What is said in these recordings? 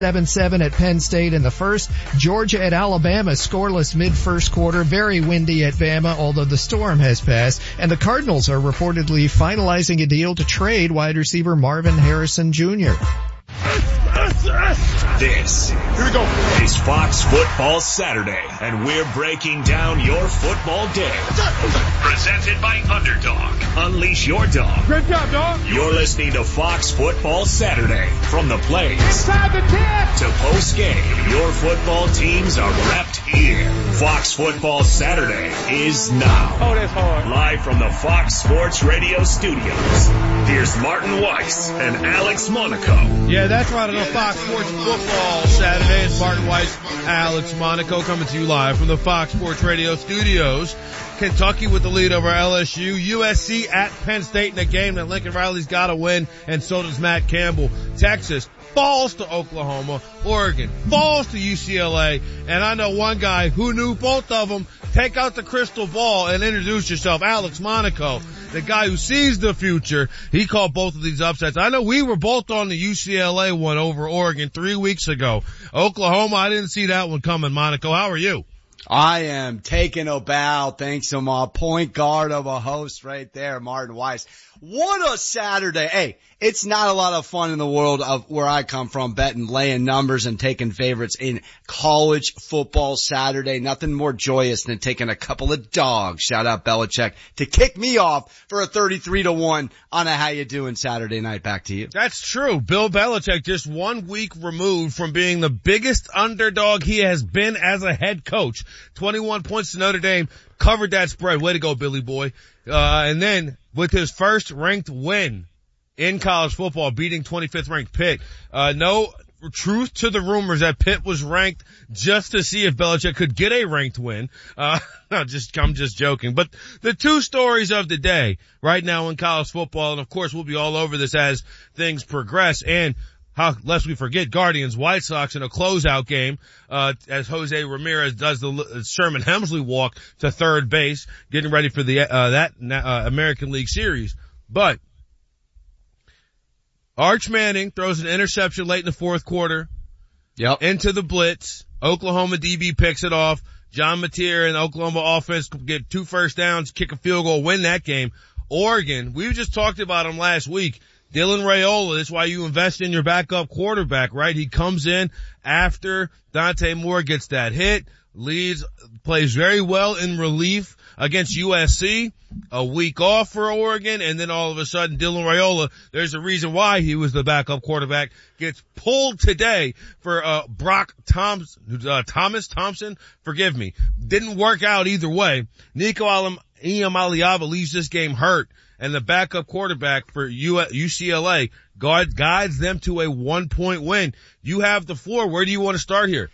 7-7 at Penn State in the first. Georgia at Alabama, scoreless mid-first quarter. Very windy at Bama, although the storm has passed. And the Cardinals are reportedly finalizing a deal to trade wide receiver Marvin Harrison Jr. This here we go. Is Fox Football Saturday, and we're breaking down your football day. Presented by Underdog. Unleash your dog. Great job, dog. You're listening to Fox Football Saturday. From the plays Inside the 10 to post game, your football teams are repped here. Fox Football Saturday is now. Oh, that's hard. Live from the Fox Sports Radio studios. Here's Martin Weiss and Alex Monaco. Yeah, that's right. On Fox Sports Football Saturday, it's Martin Weiss, Alex Monaco coming to you live from the Fox Sports Radio studios. Kentucky with the lead over LSU. USC at Penn State in a game that Lincoln Riley's got to win, and so does Matt Campbell. Texas falls to Oklahoma. Oregon falls to UCLA. And I know one guy who knew both of them. Take out the crystal ball and introduce yourself. Alex Monaco, the guy who sees the future. He called both of these upsets. I know we were both on the UCLA one over Oregon 3 weeks ago. Oklahoma, I didn't see that one coming. Monaco, how are you? I am taking a bow thanks to my point guard of a host right there, Martin Weiss. What a Saturday. Hey, it's not a lot of fun in the world of where I come from, betting, laying numbers and taking favorites in college football Saturday. Nothing more joyous than taking a couple of dogs, shout out Belichick, to kick me off for a 33-1 on a how you doing Saturday night. Back to you. That's true. Bill Belichick just 1 week removed from being the biggest underdog he has been as a head coach. 21 points to Notre Dame, covered that spread. Way to go, Billy boy. And then with his first ranked win in college football, beating 25th ranked Pitt. No truth to the rumors that Pitt was ranked just to see if Belichick could get a ranked win. I'm just joking. But the two stories of the day right now in college football, and of course we'll be all over this as things progress, and lest we forget, Guardians, White Sox in a closeout game, as Jose Ramirez does the Sherman Hemsley walk to third base, getting ready for the, American League Series. But Arch Manning throws an interception late in the fourth quarter. Yep. Into the blitz. Oklahoma DB picks it off. John Mateer and Oklahoma offense get 2 first downs, kick a field goal, win that game. Oregon, we just talked about him last week. Dylan Raiola, that's why you invest in your backup quarterback, right? He comes in after Dante Moore gets that hit, plays very well in relief against USC, a week off for Oregon, and then all of a sudden Dylan Raiola, there's a reason why he was the backup quarterback, gets pulled today for Brock Thompson, forgive me. Didn't work out either way. Nico Iamaleava leaves this game hurt, and the backup quarterback for UCLA guides them to a 1-point win. You have the floor. Where do you want to start here?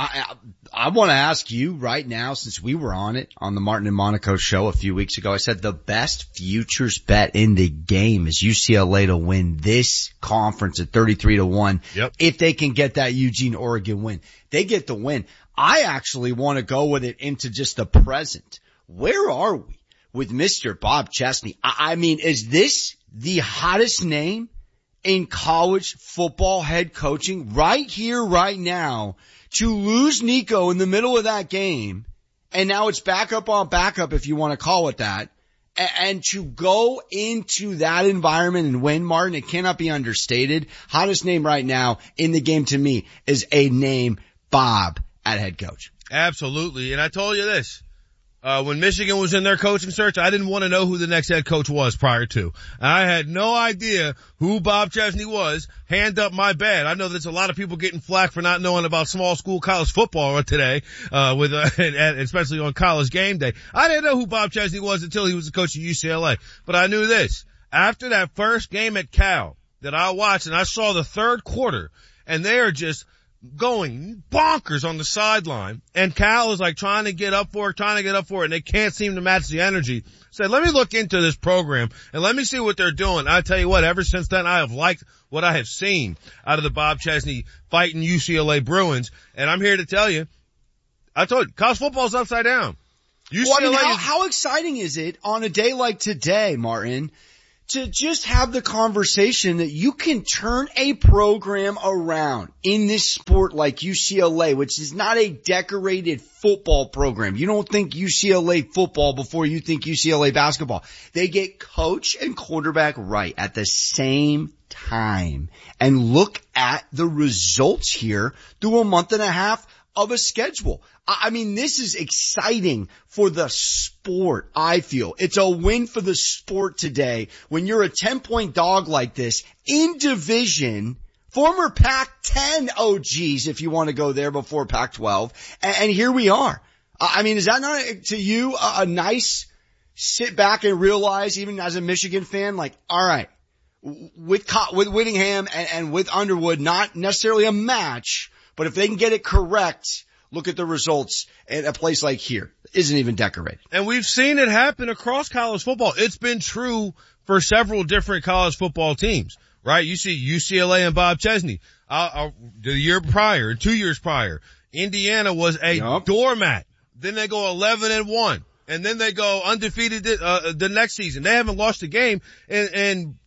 I want to ask you right now, since we were on it on the Martin and Monaco show a few weeks ago, I said the best futures bet in the game is UCLA to win this conference at 33-1. Yep. If they can get that Eugene, Oregon win. They get the win. I actually want to go with it into just the present. Where are we with Mr. Bob Chesney? I mean, is this the hottest name in college football head coaching right here, right now? To lose Nico in the middle of that game, and now it's backup on backup, if you want to call it that, and to go into that environment and win, Martin, it cannot be understated. Hottest name right now in the game to me is a name, Bob, at head coach. Absolutely. And I told you this. When Michigan was in their coaching search, I didn't want to know who the next head coach was prior to. I had no idea who Bob Chesney was. Hand up my bad. I know there's a lot of people getting flack for not knowing about small school college football today, especially on College Game Day. I didn't know who Bob Chesney was until he was the coach of UCLA. But I knew this. After that first game at Cal that I watched, and I saw the third quarter, and they are just going bonkers on the sideline, and Cal is like trying to get up for it, and they can't seem to match the energy. Said, let me look into this program and let me see what they're doing. I tell you what, ever since then I have liked what I have seen out of the Bob Chesney fighting UCLA Bruins, and I'm here to tell you, I told you, college football's upside down. UCLA, how exciting is it on a day like today, Martin, to just have the conversation that you can turn a program around in this sport like UCLA, which is not a decorated football program. You don't think UCLA football before you think UCLA basketball. They get coach and quarterback right at the same time. And look at the results here through a month and a half of a schedule. I mean, this is exciting for the sport, I feel. It's a win for the sport today when you're a 10-point dog like this in division, former Pac-10 OGs, if you want to go there before Pac-12. And here we are. I mean, is that not to you a nice sit back and realize, even as a Michigan fan, like, all right, with Whittingham and with Underwood, not necessarily a match, but if they can get it correct, look at the results at a place like here. Isn't even decorated. And we've seen it happen across college football. It's been true for several different college football teams, right? You see UCLA and Bob Chesney. The year prior, 2 years prior, Indiana was a doormat. Then they go 11-1. And then they go undefeated the next season. They haven't lost a game in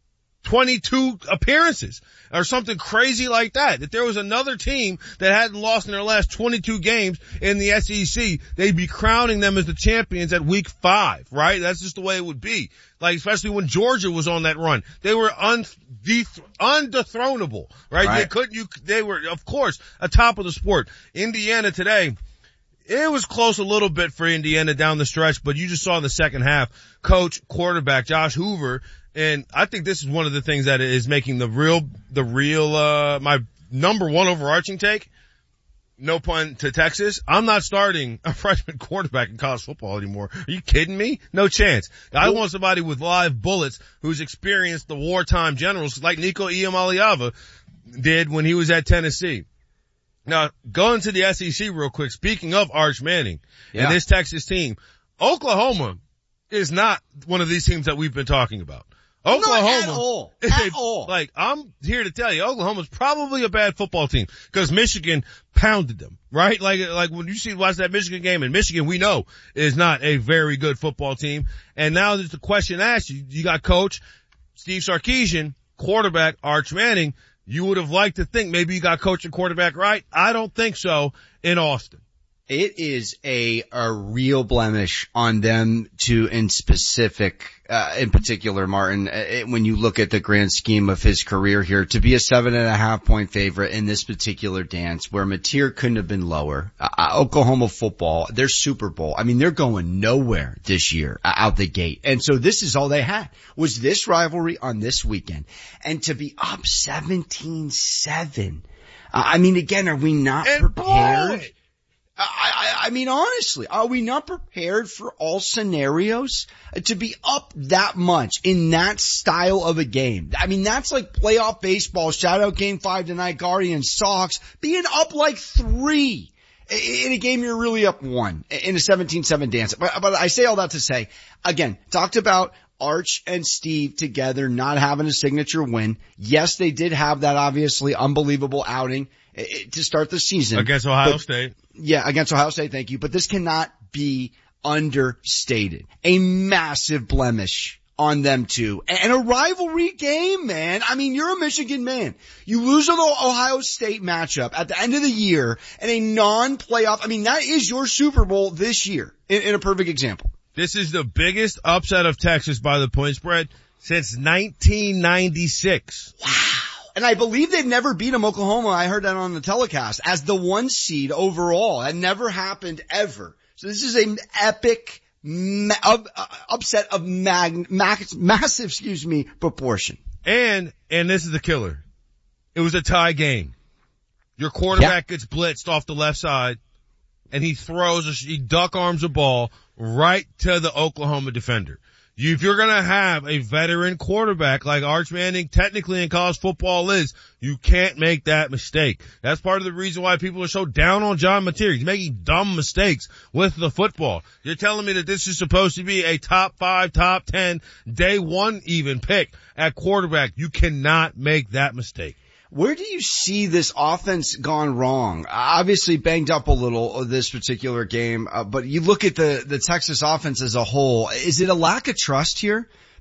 22 appearances or something crazy like that. If there was another team that hadn't lost in their last 22 games in the SEC, they'd be crowning them as the champions at week 5, right? That's just the way it would be. Like, especially when Georgia was on that run. They were undethronable, right? They were, of course, atop of the sport. Indiana today, it was close a little bit for Indiana down the stretch, but you just saw in the second half, coach, quarterback, Josh Hoover. And I think this is one of the things that is making the real, my number one overarching take. No pun to Texas. I'm not starting a freshman quarterback in college football anymore. Are you kidding me? No chance. I want somebody with live bullets who's experienced the wartime generals like Nico Iamaleava did when he was at Tennessee. Now, going to the SEC real quick, speaking of Arch Manning and this Texas team, Oklahoma is not one of these teams that we've been talking about. Oklahoma, at all. Like, I'm here to tell you, Oklahoma's probably a bad football team because Michigan pounded them, right? Like when you watch that Michigan game, and Michigan, we know, is not a very good football team. And now there's the question asked you got coach Steve Sarkisian, quarterback Arch Manning. You would have liked to think maybe you got coach and quarterback right. I don't think so in Austin. It is a real blemish on them in particular, Martin, when you look at the grand scheme of his career here, to be a 7.5 point favorite in this particular dance where Mateer couldn't have been lower. Oklahoma football, their Super Bowl, I mean, they're going nowhere this year out the gate. And so this is all they had was this rivalry on this weekend. And to be up 17-7. I mean, again, are we not prepared? I mean, honestly, are we not prepared for all scenarios to be up that much in that style of a game? I mean, that's like playoff baseball. Shout out Game 5 tonight, Guardians, Sox, being up like 3 in a game you're really up 1 in a 17-7 dance. But I say all that to say, again, talked about Arch and Steve together not having a signature win. Yes, they did have that obviously unbelievable outing to start the season. Against Ohio State. Yeah, against Ohio State, thank you. But this cannot be understated. A massive blemish on them too. And a rivalry game, man. I mean, you're a Michigan man. You lose an Ohio State matchup at the end of the year in a non-playoff. I mean, that is your Super Bowl this year in a perfect example. This is the biggest upset of Texas by the point spread since 1996. Wow. And I believe they've never beat them, Oklahoma. I heard that on the telecast as the 1 seed overall. That never happened ever. So this is an epic upset of massive, proportion. And this is the killer. It was a tie game. Your quarterback gets blitzed off the left side and he duck arms a ball right to the Oklahoma defender. If you're going to have a veteran quarterback like Arch Manning technically in college football is, you can't make that mistake. That's part of the reason why people are so down on John Mateer. He's making dumb mistakes with the football. You're telling me that this is supposed to be a top 5, top 10, day 1 even pick at quarterback. You cannot make that mistake. Where do you see this offense gone wrong? Obviously banged up a little this particular game, but you look at the Texas offense as a whole. Is it a lack of trust here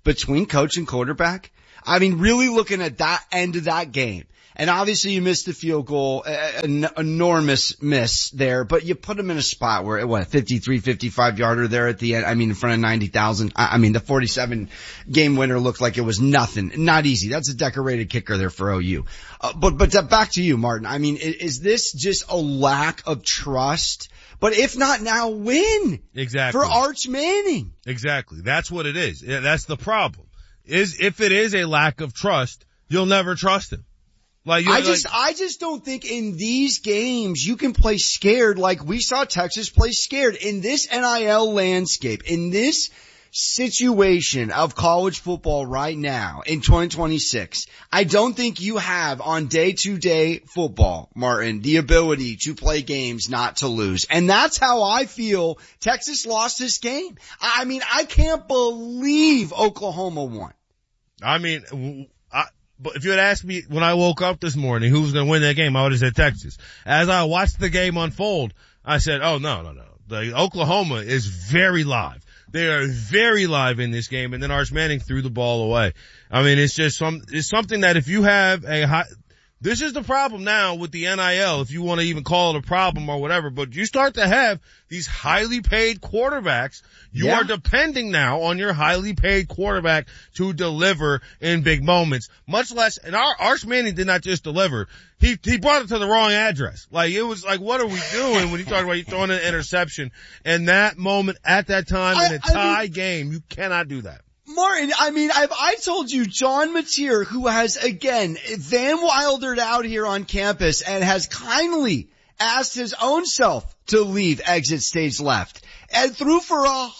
between coach and quarterback. I mean, really looking at that end of that game. And obviously you missed the field goal, an enormous miss there, but you put him in a spot where, 53, 55 yarder there at the end. I mean, in front of 90,000. I mean, the 47 game winner looked like it was nothing. Not easy. That's a decorated kicker there for OU. But back to you, Martin. I mean, is this just a lack of trust? But if not now, when? Exactly. For Arch Manning. Exactly. That's what it is. That's the problem. If it is a lack of trust, you'll never trust him. I just don't think in these games you can play scared like we saw Texas play scared. In this NIL landscape, in this situation of college football right now in 2026, I don't think you have on day-to-day football, Martin, the ability to play games not to lose. And that's how I feel Texas lost this game. I mean, I can't believe Oklahoma won. I mean, but if you had asked me when I woke up this morning who was going to win that game, I would have said Texas. As I watched the game unfold, I said, oh, no. The Oklahoma is very live. They are very live in this game, and then Arch Manning threw the ball away. I mean, it's something that if you have this is the problem now with the NIL, if you want to even call it a problem or whatever, but you start to have these highly paid quarterbacks. You are depending now on your highly paid quarterback to deliver in big moments. Much less, and Arch Manning did not just deliver. He brought it to the wrong address. It was like, what are we doing when you talk about you throwing an interception? And that moment at that time in a tie game, you cannot do that. Martin, I mean, I told you John Mateer, who has again Van Wildered out here on campus and has kindly asked his own self to leave exit stage left and threw for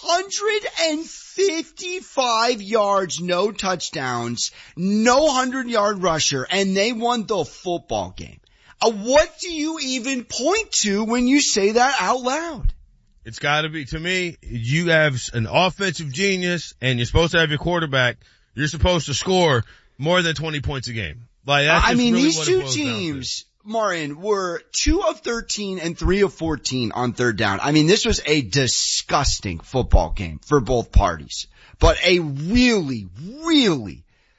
155 yards, no touchdowns, no 100-yard rusher, and they won the football game. What do you even point to when you say that out loud? It's gotta be, to me, you have an offensive genius and you're supposed to have your quarterback. You're supposed to score more than 20 points a game. That's really these what two it boils teams, Martin, were 2 of 13 and 3 of 14 on third down. I mean, this was a disgusting football game for both parties, but a really, really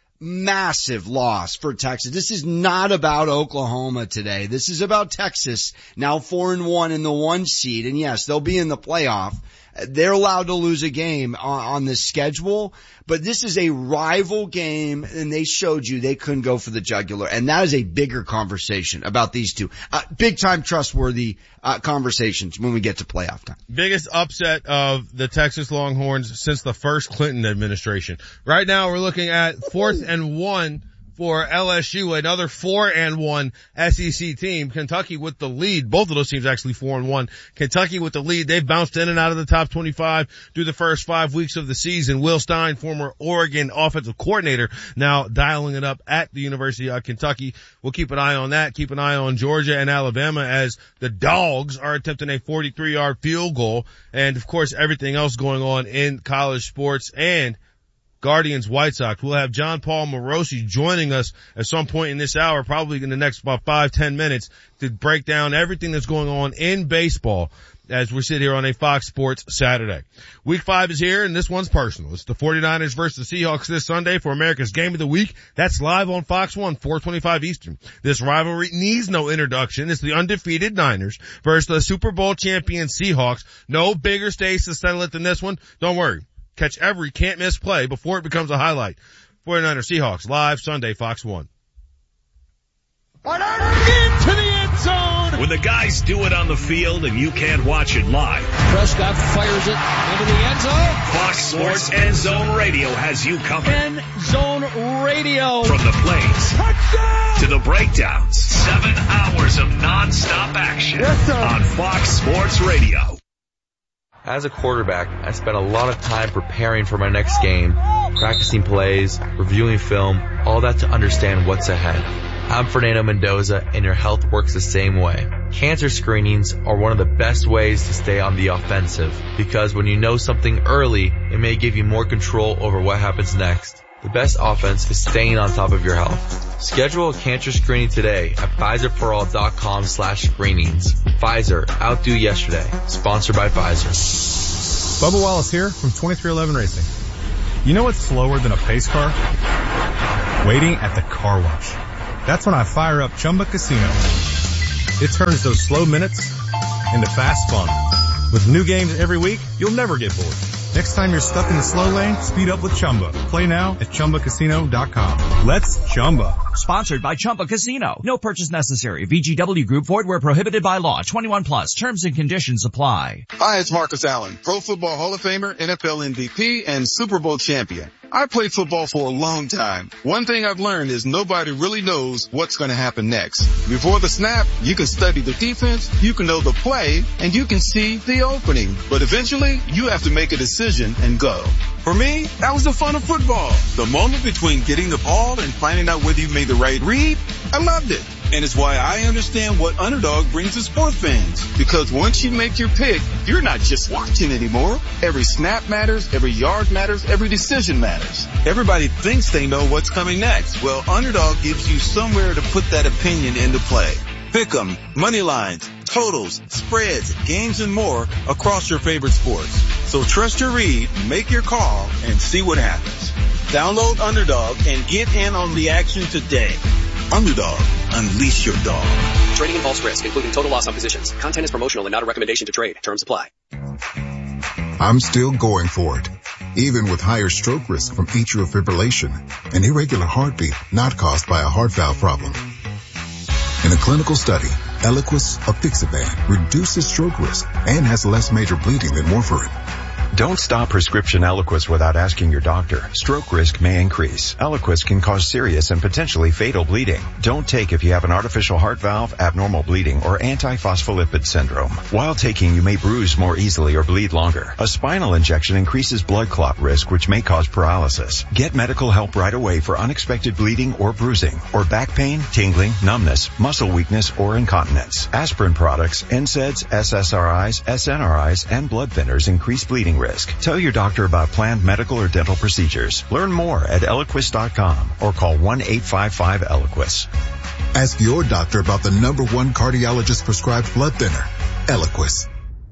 massive loss for Texas. This is not about Oklahoma today. This is about Texas, now 4-1 in the 1 seed. And yes, they'll be in the playoff. They're allowed to lose a game on this schedule, but this is a rival game, and they showed you they couldn't go for the jugular. And that is a bigger conversation about these two. Big time trustworthy conversations when we get to playoff time. Biggest upset of the Texas Longhorns since the first Clinton administration. Right now we're looking at 4th and 1 for LSU, another 4-1 SEC team. Kentucky with the lead. Both of those teams actually 4-1. Kentucky with the lead. They've bounced in and out of the top 25 through the first 5 weeks of the season. Will Stein, former Oregon offensive coordinator, now dialing it up at the University of Kentucky. We'll keep an eye on that. Keep an eye on Georgia and Alabama as the Dogs are attempting a 43-yard field goal. And of course, everything else going on in college sports and Guardians White Sox. We'll have John Paul Morosi joining us at some point in this hour, probably in the next about 5-10 minutes, to break down everything that's going on in baseball as we sit here on a Fox Sports Saturday. Week 5 is here, and this one's personal. It's the 49ers versus the Seahawks this Sunday for America's Game of the Week. That's live on Fox 1, 4:25 Eastern. This rivalry needs no introduction. It's the undefeated Niners versus the Super Bowl champion Seahawks. No bigger stage to settle it than this one. Don't worry. Catch every can't-miss play before it becomes a highlight. 49ers Seahawks live Sunday, Fox 1. Into the end zone. When the guys do it on the field and you can't watch it live, Prescott fires it into the end zone. Fox Sports End Zone Radio has you covered. End Zone Radio. From the plays to the breakdowns. 7 hours of nonstop action on Fox Sports Radio. As a quarterback, I spent a lot of time preparing for my next game, practicing plays, reviewing film, all that to understand what's ahead. I'm Fernando Mendoza, and your health works the same way. Cancer screenings are one of the best ways to stay on the offensive, because when you know something early, it may give you more control over what happens next. The best offense is staying on top of your health. Schedule a cancer screening today at PfizerForAll.com/screenings. Pfizer, outdo yesterday. Sponsored by Pfizer. Bubba Wallace here from 2311 Racing. You know what's slower than a pace car? Waiting at the car wash. That's when I fire up Chumba Casino. It turns those slow minutes into fast fun. With new games every week, you'll never get bored. Next time you're stuck in the slow lane, speed up with Chumba. Play now at ChumbaCasino.com. Let's Chumba. Sponsored by Chumba Casino. No purchase necessary. VGW Group. Void where prohibited by law. 21 plus. Terms and conditions apply. Hi, it's Marcus Allen, Pro Football Hall of Famer, NFL MVP, and Super Bowl champion. I played football for a long time. One thing I've learned is nobody really knows what's going to happen next. Before the snap, you can study the defense, you can know the play, and you can see the opening. But eventually, you have to make a decision and go. For me, that was the fun of football. The moment between getting the ball and finding out whether you made the right read, I loved it. And it's why I understand what Underdog brings to sports fans. Because once you make your pick, you're not just watching anymore. Every snap matters, every yard matters, every decision matters. Everybody thinks they know what's coming next. Well, Underdog gives you somewhere to put that opinion into play. Pick 'em, money lines, totals, spreads, games, and more across your favorite sports. So trust your read, make your call, and see what happens. Download Underdog and get in on the action today. Underdog, unleash your dog. Trading involves risk, including total loss on positions. Content is promotional and not a recommendation to trade. Terms apply. I'm still going for it, even with higher stroke risk from atrial fibrillation, an irregular heartbeat not caused by a heart valve problem. In a clinical study, Eliquis apixaban reduces stroke risk and has less major bleeding than warfarin. Don't stop prescription Eliquis without asking your doctor. Stroke risk may increase. Eliquis can cause serious and potentially fatal bleeding. Don't take if you have an artificial heart valve, abnormal bleeding, or antiphospholipid syndrome. While taking, you may bruise more easily or bleed longer. A spinal injection increases blood clot risk, which may cause paralysis. Get medical help right away for unexpected bleeding or bruising, or back pain, tingling, numbness, muscle weakness, or incontinence. Aspirin products, NSAIDs, SSRIs, SNRIs, and blood thinners increase bleeding risk. Tell your doctor about planned medical or dental procedures. Learn more at Eliquis.com or call 1-855-ELIQUIS. Ask your doctor about the #1 cardiologist prescribed blood thinner, Eliquis.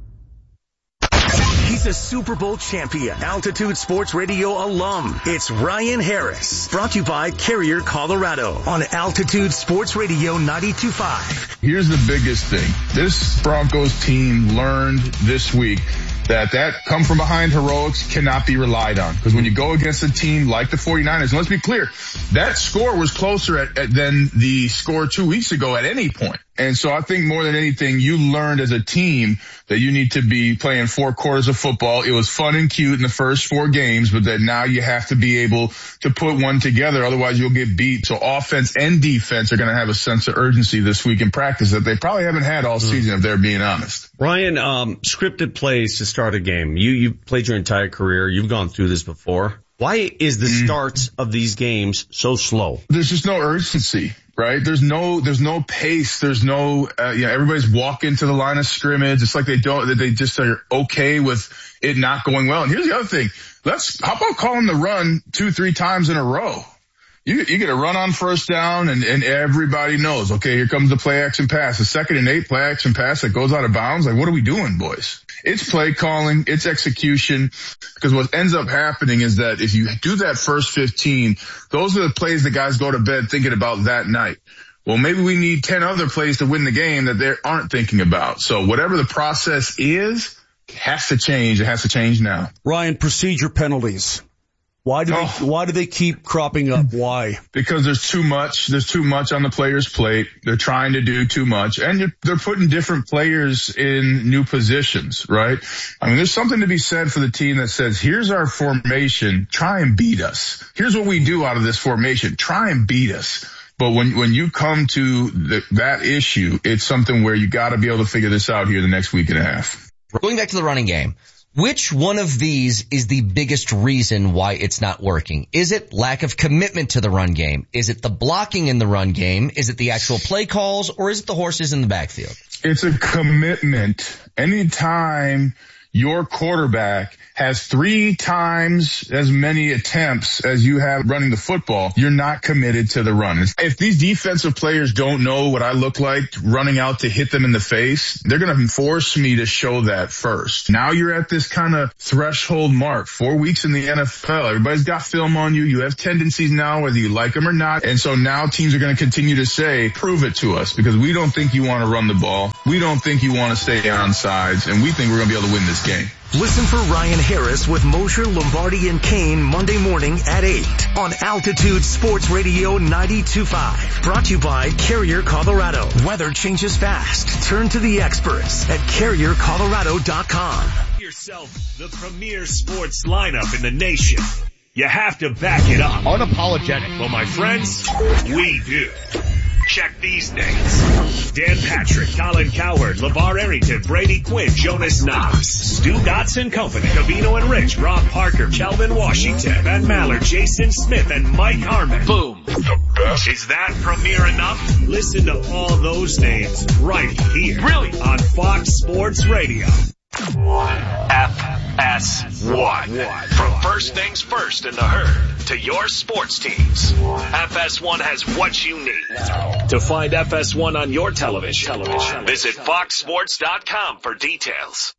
He's a Super Bowl champion, Altitude Sports Radio alum. It's Ryan Harris, brought to you by Carrier, Colorado, on Altitude Sports Radio 92.5. Here's the biggest thing. This Broncos team learned this week that come from behind heroics cannot be relied on. Because when you go against a team like the 49ers, and let's be clear, that score was closer than the score 2 weeks ago at any point. And so I think more than anything, you learned as a team that you need to be playing 4 quarters of football. It was fun and cute in the first 4 games, but that now you have to be able to put one together. Otherwise you'll get beat. So offense and defense are going to have a sense of urgency this week in practice that they probably haven't had all season, if they're being honest. Ryan, scripted plays to start a game. You played your entire career. You've gone through this before. Why is the starts of these games so slow? There's just no urgency, right? There's no pace. There's no, everybody's walking to the line of scrimmage. It's like they just are okay with it not going well. And here's the other thing. How about calling the run 2-3 times in a row? You get a run on first down and everybody knows, okay, here comes the play action pass. The 2nd and 8 play action pass that goes out of bounds. Like, what are we doing, boys? It's play calling, it's execution, because what ends up happening is that if you do that first 15, those are the plays the guys go to bed thinking about that night. Well, maybe we need 10 other plays to win the game that they aren't thinking about. So whatever the process is, it has to change. It has to change now. Ryan, procedure penalties. Why do they keep cropping up? Why? Because there's too much on the player's plate. They're trying to do too much, and they're putting different players in new positions, right? I mean, there's something to be said for the team that says, here's our formation, try and beat us. Here's what we do out of this formation, try and beat us. But when you come to that issue, it's something where you got to be able to figure this out here the next week and a half. Going back to the running game. Which one of these is the biggest reason why it's not working? Is it lack of commitment to the run game? Is it the blocking in the run game? Is it the actual play calls? Or is it the horses in the backfield? It's a commitment. Anytime your quarterback has 3 times as many attempts as you have running the football, you're not committed to the run. If these defensive players don't know what I look like running out to hit them in the face, they're going to force me to show that first. Now you're at this kind of threshold mark, 4 weeks in the NFL. Everybody's got film on you. You have tendencies now, whether you like them or not. And so now teams are going to continue to say, prove it to us, because we don't think you want to run the ball. We don't think you want to stay on sides, and we think we're going to be able to win this game. Listen for Ryan Harris with Mosher, Lombardi, and Kane Monday morning at 8 on Altitude Sports Radio 92.5. Brought to you by Carrier, Colorado. Weather changes fast. Turn to the experts at CarrierColorado.com. Yourself the premier sports lineup in the nation. You have to back it up. Unapologetic. Well, my friends, we do. Check these names. Dan Patrick, Colin Cowherd, LeVar Arrington, Brady Quinn, Jonas Knox, Stu Dotson Company, Covino and Rich, Rob Parker, Calvin Washington, Ben Maller, Jason Smith, and Mike Harmon. Boom. The best. Is that premier enough? Listen to all those names right here. Really? On Fox Sports Radio. FS1. From first things first in the herd to your sports teams, FS1 has what you need. To find FS1 on your television, visit foxsports.com for details.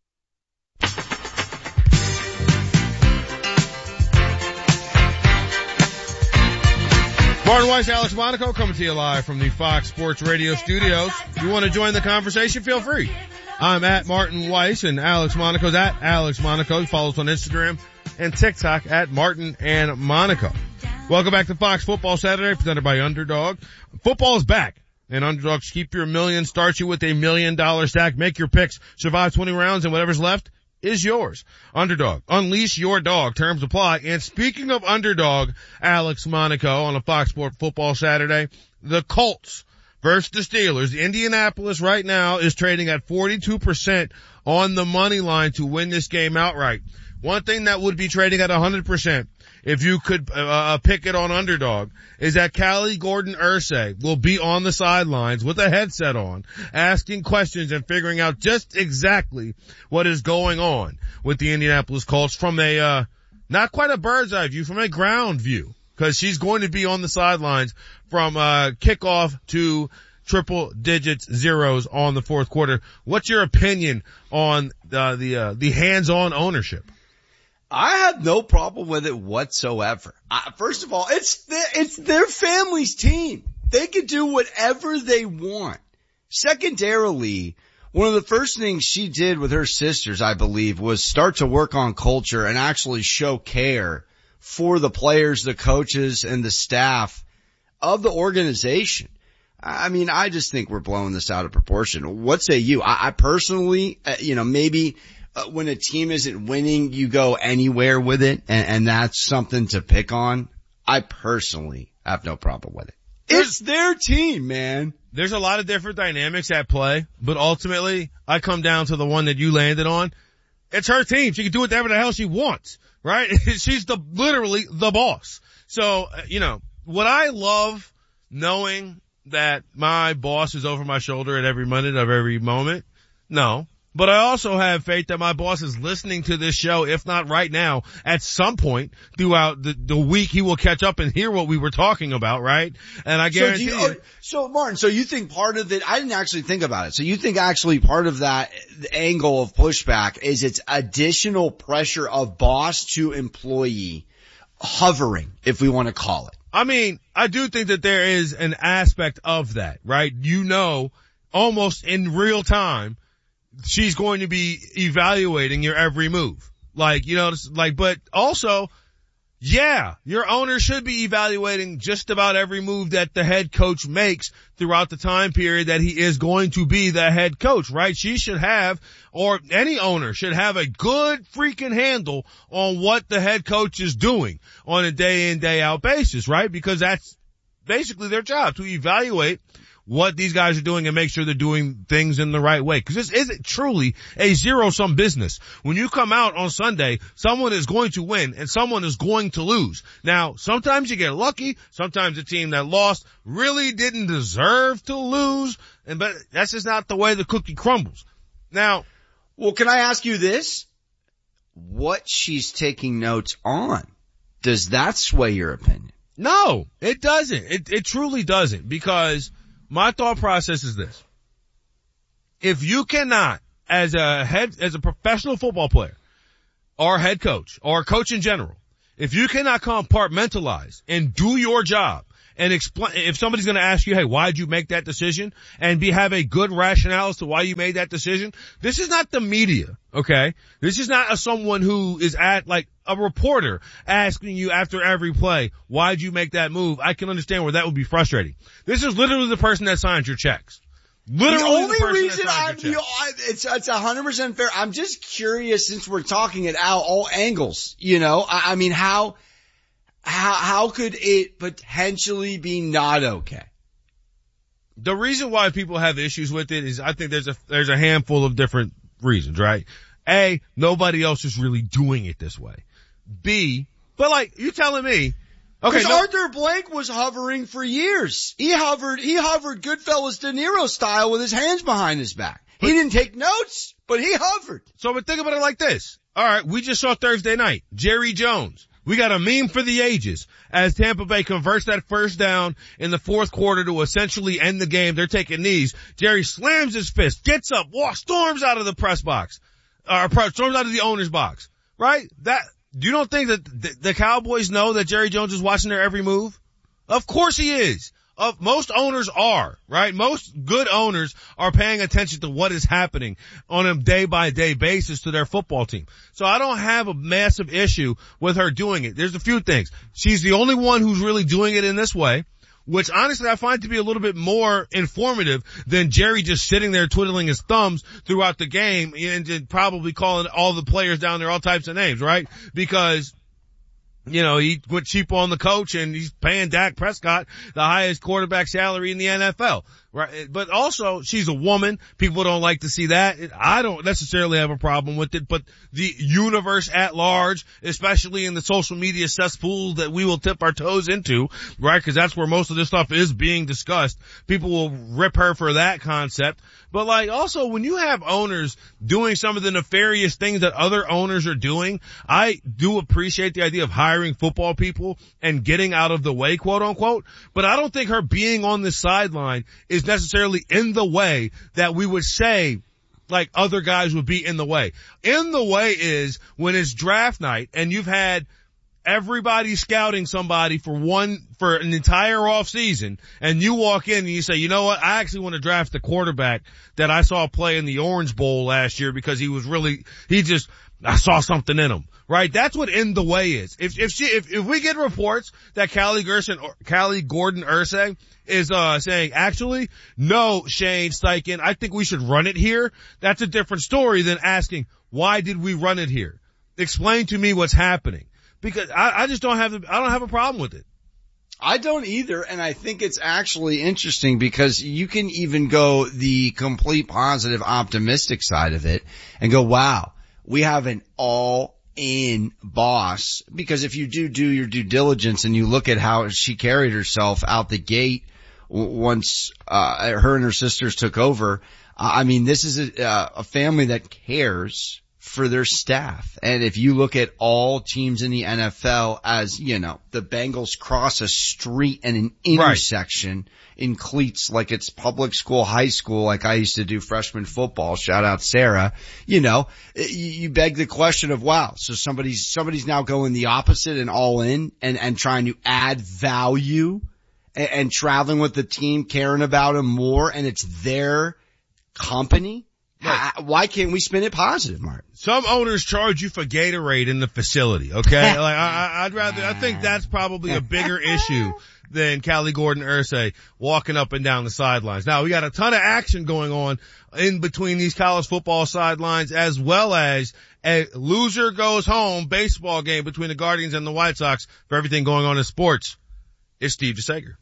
Martin Weiss, Alex Monaco coming to you live from the Fox Sports Radio studios. If you want to join the conversation, feel free. I'm at Martin Weiss and Alex Monaco's at Alex Monaco. Follow us on Instagram and TikTok at Martin and Monaco. Welcome back to Fox Football Saturday, presented by Underdog. Football is back, and Underdogs keep your million, start you with $1 million stack. Make your picks, survive 20 rounds, and whatever's left is yours. Underdog, unleash your dog. Terms apply. And speaking of Underdog, Alex Monaco on a Fox Sports Football Saturday, the Colts versus the Steelers. Indianapolis right now is trading at 42% on the money line to win this game outright. One thing that would be trading at 100% if you could pick it on Underdog is that Callie Gordon-Irsay will be on the sidelines with a headset on, asking questions and figuring out just exactly what is going on with the Indianapolis Colts from a not quite a bird's eye view, from a ground view. Because she's going to be on the sidelines from kickoff to triple digits zeros on the fourth quarter. What's your opinion on the hands-on ownership? I have no problem with it whatsoever. First of all, it's their family's team. They can do whatever they want. Secondarily, one of the first things she did with her sisters, I believe, was start to work on culture and actually show care for the players, the coaches, and the staff of the organization. I mean, I just think we're blowing this out of proportion. What say you? I personally, maybe when a team isn't winning, you go anywhere with it, and that's something to pick on. I personally have no problem with it. It's their team, man. There's a lot of different dynamics at play, but ultimately, I come down to the one that you landed on. It's her team. She can do whatever the hell she wants. Right? She's literally the boss. So, what I love knowing that my boss is over my shoulder at every minute of every moment? No. But I also have faith that my boss is listening to this show, if not right now, at some point throughout the week he will catch up and hear what we were talking about, right? And I guarantee So Martin, so you think part of it, I didn't actually think about it. So you think actually part of that angle of pushback is it's additional pressure of boss to employee hovering, if we want to call it. I mean, I do think that there is an aspect of that, right? Almost in real time, she's going to be evaluating your every move. But also, yeah, your owner should be evaluating just about every move that the head coach makes throughout the time period that he is going to be the head coach, right? She should have, or any owner should have, a good freaking handle on what the head coach is doing on a day in, day out basis, right? Because that's basically their job, to evaluate what these guys are doing and make sure they're doing things in the right way. Because this isn't truly a zero-sum business. When you come out on Sunday, someone is going to win and someone is going to lose. Now, sometimes you get lucky. Sometimes the team that lost really didn't deserve to lose. But that's just not the way the cookie crumbles. Now, well, can I ask you this? what she's taking notes on. Does that sway your opinion? No, it doesn't. It truly doesn't, because my thought process is this. If you cannot, as a professional football player, or head coach, or coach in general, if you cannot compartmentalize and do your job and explain, if somebody's going to ask you, hey, why'd you make that decision, and have a good rationale as to why you made that decision, this is not the media, okay? This is not someone who is like a reporter asking you after every play, why'd you make that move? I can understand where that would be frustrating. This is literally the person that signs your checks. Literally the only the reason it's 100% fair. I'm just curious, since we're talking at all angles, I mean, how could it potentially be not okay? The reason why people have issues with it is I think there's a handful of different reasons, right? A, nobody else is really doing it this way. B, but like, you telling me, okay, Arthur Blank was hovering for years. He hovered Goodfellas De Niro style with his hands behind his back. He didn't take notes, but he hovered. So, but think about it like this. All right, we just saw Thursday night, Jerry Jones. We got a meme for the ages as Tampa Bay converts that first down in the fourth quarter to essentially end the game. They're taking knees. Jerry slams his fist, gets up, storms out of the press box, storms out of the owner's box, right? You don't think that the Cowboys know that Jerry Jones is watching their every move? Of course he is. Most owners are, right? Most good owners are paying attention to what is happening on a day-by-day basis to their football team. So I don't have a massive issue with her doing it. There's a few things. She's the only one who's really doing it in this way, which honestly I find to be a little bit more informative than Jerry just sitting there twiddling his thumbs throughout the game and probably calling all the players down there all types of names, right? Because he went cheap on the coach and he's paying Dak Prescott the highest quarterback salary in the NFL, right? But also, she's a woman. People don't like to see that. I don't necessarily have a problem with it, but the universe at large, especially in the social media cesspool that we will tip our toes into, right? Because that's where most of this stuff is being discussed. People will rip her for that concept. But like, also, when you have owners doing some of the nefarious things that other owners are doing, I do appreciate the idea of hiring football people and getting out of the way, quote unquote. But I don't think her being on the sideline is necessarily in the way that we would say like other guys would be in the way. In the way is when it's draft night and you've had everybody scouting somebody for an entire off season, and you walk in and you say, you know what, I actually want to draft the quarterback that I saw play in the Orange Bowl last year because I saw something in him. Right? That's what in the way is. If we get reports that Callie Gordon Ursay is saying, actually, no, Shane Steichen, I think we should run it here, that's a different story than asking, why did we run it here? Explain to me what's happening. Because I don't have a problem with it. I don't either, and I think it's actually interesting because you can even go the complete positive, optimistic side of it and go, wow, we have an all-in boss. Because if you do your due diligence and you look at how she carried herself out the gate once her and her sisters took over, I mean, this is a family that cares for their staff. And if you look at all teams in the NFL as, the Bengals cross a street and an intersection in cleats like it's public school, high school, like I used to do freshman football, shout out Sarah, you beg the question of, wow, so somebody's now going the opposite and all in and trying to add value and traveling with the team, caring about them more, and it's their company. Why can't we spin it positive, Martin? Some owners charge you for Gatorade in the facility, okay? I think that's probably a bigger issue than Callie Gordon Ursay walking up and down the sidelines. Now, we got a ton of action going on in between these college football sidelines, as well as a loser goes home baseball game between the Guardians and the White Sox. For everything going on in sports, it's Steve DeSager.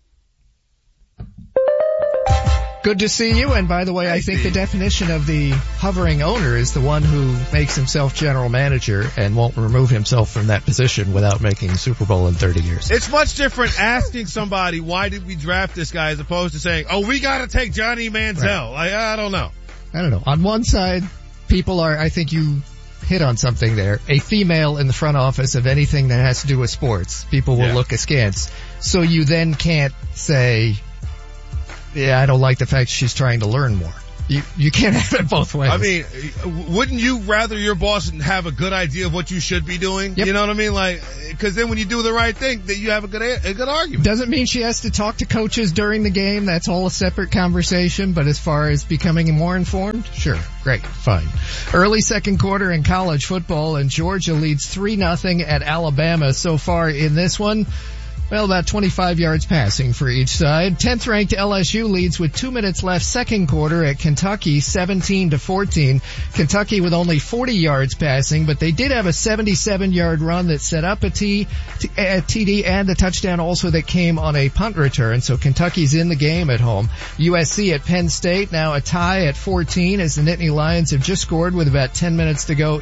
Good to see you. And by the way, I think the definition of the hovering owner is the one who makes himself general manager and won't remove himself from that position without making Super Bowl in 30 years. It's much different asking somebody, why did we draft this guy, as opposed to saying, oh, we got to take Johnny Manziel. Right. I don't know. On one side, people are, I think you hit on something there. A female in the front office of anything that has to do with sports, people will look askance. So you then can't say, yeah, I don't like the fact she's trying to learn more. You can't have it both ways. I mean, wouldn't you rather your boss have a good idea of what you should be doing? Yep. You know what I mean? Like, cause then when you do the right thing, then you have a good argument. Doesn't mean she has to talk to coaches during the game. That's all a separate conversation. But as far as becoming more informed, sure. Great. Fine. Early second quarter in college football, and Georgia leads 3-0 at Alabama so far in this one. Well, about 25 yards passing for each side. 10th ranked LSU leads with 2 minutes left second quarter at Kentucky 17-14. Kentucky with only 40 yards passing, but they did have a 77-yard run that set up a TD and a touchdown also that came on a punt return. So Kentucky's in the game at home. USC at Penn State, now a tie at 14 as the Nittany Lions have just scored with about 10 minutes to go